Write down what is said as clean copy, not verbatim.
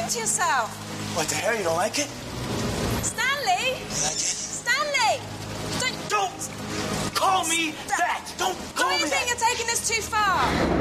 behave yourself. What the hell? You don't like it? Stanley! You like it? Stanley! Don't call me that! Don't call me that! Don't you think you're taking this too far?